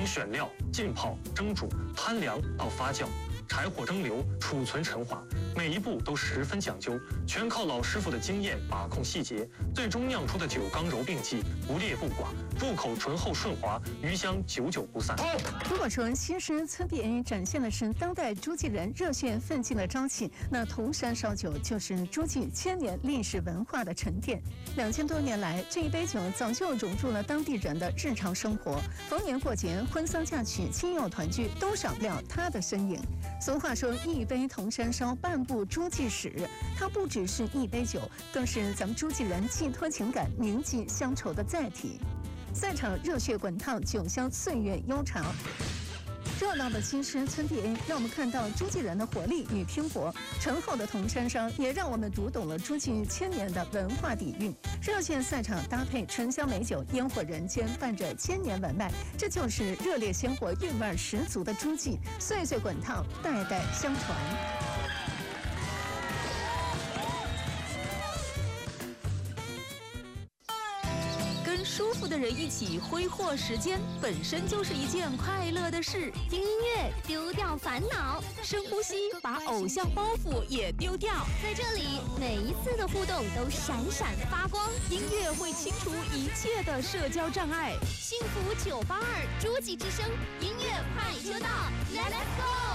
从选料、浸泡、蒸煮、摊凉到发酵，柴火蒸馏、储存陈化，每一步都十分讲究，全靠老师傅的经验把控细节，最终酿出的酒缸柔并济，不烈不寡，入口醇厚顺滑，余香久久不散。 如果说新诗村别展现的是当代诸暨人热血奋进的朝气，那铜山烧酒就是诸暨千年历史文化的沉淀。2000多年来，这一杯酒早就融入了当地人的日常生活，逢年过节、婚丧嫁娶、亲友团聚，都少不了它的身影。俗话说，一杯铜山烧，半部诸暨史。它不只是一杯酒，更是咱们诸暨人寄托情感、铭记乡愁的载体。赛场热血滚烫，酒香岁月悠长。热闹的新诗村别让我们看到诸暨人的活力与拼搏，醇厚的铜山烧也让我们读懂了诸暨千年的文化底蕴。热血赛场搭配醇香美酒，烟火人间，伴着千年文脉，这就是热烈鲜活、韵味十足的诸暨，岁岁滚烫，代代相传。 舒服的人一起挥霍时间，本身就是一件快乐的事。 听音乐，丢掉烦恼； 深呼吸，把偶像包袱也丢掉。 在这里，每一次的互动都闪闪发光。 音乐会清除一切的社交障碍。 幸福982，诸暨之声，音乐快车道 ，Let's go！